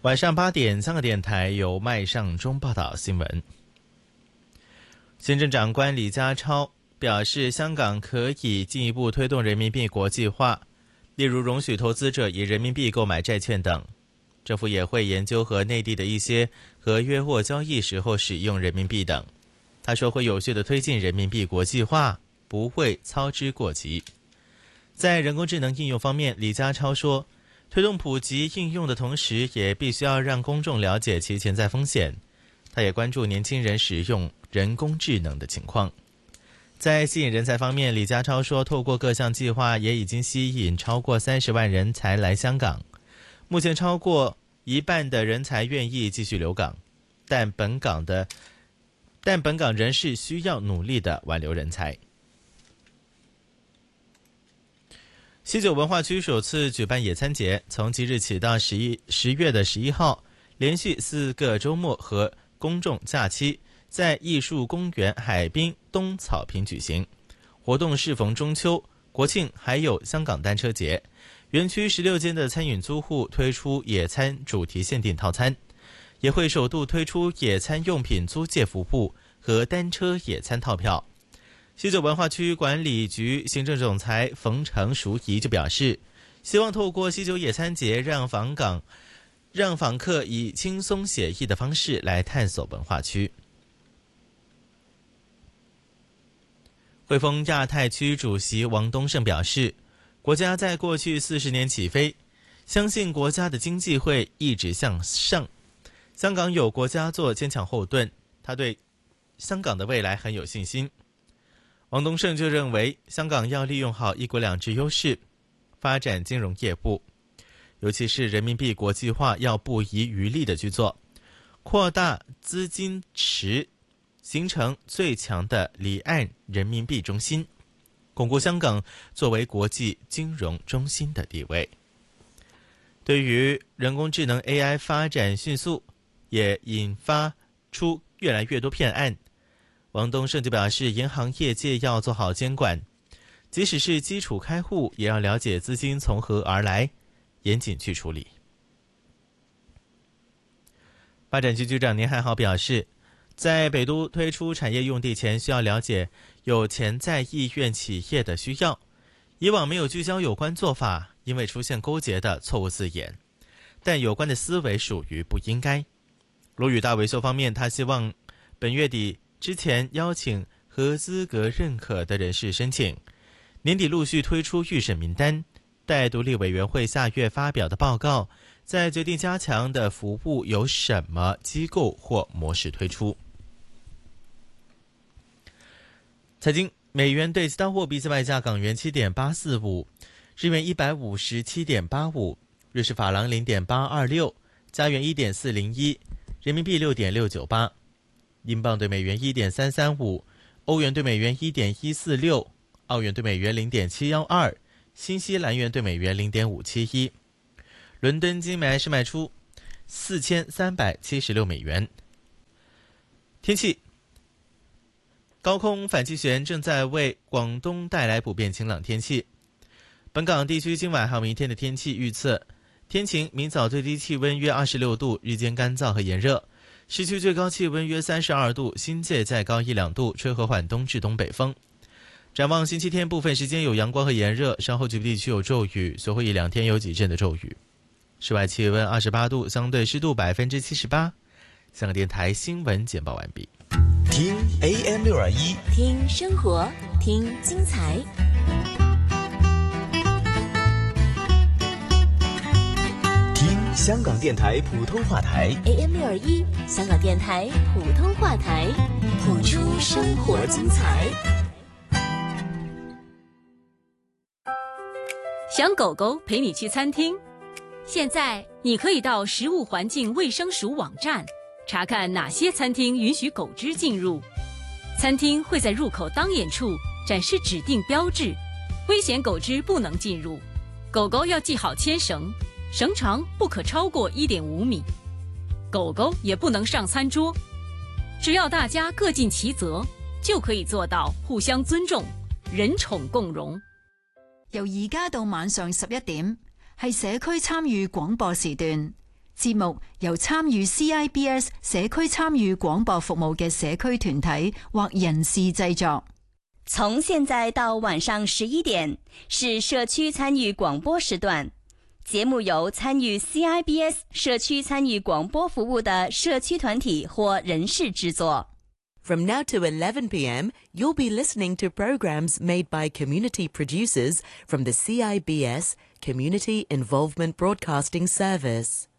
晚上8点，香港电台由麦尚中报道新闻。行政长官李家超表示，香港可以进一步推动人民币国际化，例如容许投资者以人民币购买债券等。政府也会研究和内地的一些合约或交易时候使用人民币等。他说会有序地推进人民币国际化，不会操之过急。在人工智能应用方面，李家超说，推动普及应用的同时，也必须要让公众了解其潜在风险。他也关注年轻人使用人工智能的情况。在吸引人才方面，李家超说，透过各项计划也已经吸引超过30万人才来香港。目前超过一半的人才愿意继续留港，但本港仍是需要努力的挽留人才。西九文化区首次举办野餐节，从即日起到10月11号，连续4个周末和公众假期，在艺术公园海滨东草坪举行。活动适逢中秋、国庆，还有香港单车节。园区16间的餐饮租户推出野餐主题限定套餐，也会首度推出野餐用品租借服务和单车野餐套票。西九文化区管理局行政总裁冯成淑仪就表示，希望透过西九野餐节让访客以轻松写意的方式来探索文化区。汇丰亚太区主席王东胜表示，国家在过去40年起飞，相信国家的经济会一直向上。香港有国家做坚强后盾，他对香港的未来很有信心。王东胜就认为，香港要利用好一国两制优势，发展金融业务，尤其是人民币国际化要不遗余力的去做，扩大资金池，形成最强的离岸人民币中心，巩固香港作为国际金融中心的地位。对于人工智能 AI 发展迅速，也引发出越来越多骗案。王东胜就表示，银行业界要做好监管，即使是基础开户，也要了解资金从何而来，严谨去处理。发展局局长年汉豪表示，在北都推出产业用地前，需要了解有潜在意愿企业的需要。以往没有聚焦有关做法，因为出现勾结的错误字眼，但有关的思维属于不应该。罗宇大维修方面，他希望本月底之前邀请合资格认可的人士申请，年底陆续推出预审名单，待独立委员会下月发表的报告，再决定加强的服务由什么机构或模式推出。财经，美元对其他货币在卖价：港元7.845，日元157.85，瑞士法郎0.826，加元1.401，人民币6.698，英镑对美元1.335，欧元对美元1.146，澳元对美元0.712，新西兰元对美元0.571。伦敦金买是卖出4376美元。天气，高空反气旋正在为广东带来普遍晴朗天气。本港地区今晚还有明天的天气预测：天晴，明早最低气温约26度，日间干燥和炎热，市区最高气温约32度，新界再高1-2度，吹和缓东至东北风。展望星期天，部分时间有阳光和炎热，稍后局部地区有骤雨，随后1-2天有几阵的骤雨。室外气温28度，相对湿度78%。香港电台新闻简报完毕。 听 AM621， 听生活，听精彩。 听香港电台普通话台 AM621，香港电台普通话台，谱出生活精彩。 想狗狗陪你去餐厅？现在你可以到食物环境卫生署网站查看哪些餐厅允许狗只进入。餐厅会在入口当眼处展示指定标志，危险狗只不能进入。狗狗要系好牵绳，绳长不可超过1.5米。狗狗也不能上餐桌。只要大家各尽其责，就可以做到互相尊重，人寵共融。 由而家到晚上11點，係社區參與廣播時段。 節目由參與 CIBS 社區參與廣播服務嘅社區團體或人士製作。 從現在到晚上11點是社區參與廣播時段，節目由參與 CIBS 社區參與廣播服務的社區團體或人士製作。 From now to 11 p.m., you'll be listening to programs made by community producers from the CIBS Community Involvement Broadcasting Service.